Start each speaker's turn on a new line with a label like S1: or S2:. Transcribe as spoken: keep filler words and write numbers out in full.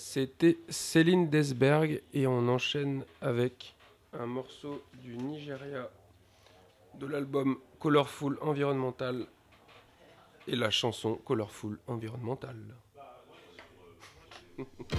S1: C'était Céline Desberg et on enchaîne avec un morceau du Nigeria de l'album Colorful Environmental et la chanson Colorful Environmental.